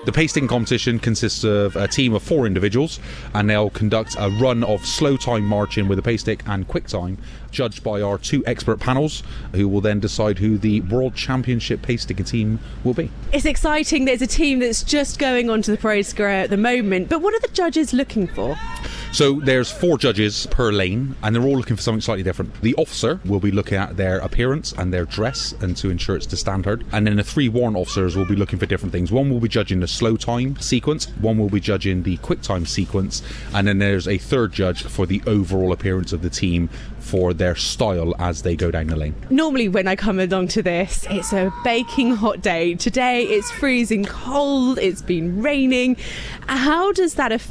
The pace sticking competition consists of a team of 4 individuals, and they'll conduct a run of slow time marching with a pace stick and quick time, judged by our 2 expert panels, who will then decide who the World Championship pace sticking team will be. It's exciting. There's a team that's just going onto the parade square at the moment, but what are the judges looking for? So there's 4 judges per lane, and they're all looking for something slightly different. The officer will be looking at their appearance and their dress, and to ensure it's to standard. And then the 3 warrant officers will be looking for different things. One will be judging the slow time sequence, one will be judging the quick time sequence, and then there's a 3rd judge for the overall appearance of the team for their style as they go down the lane. Normally when I come along to this, it's a baking hot day. Today it's freezing cold, it's been raining. How does that affect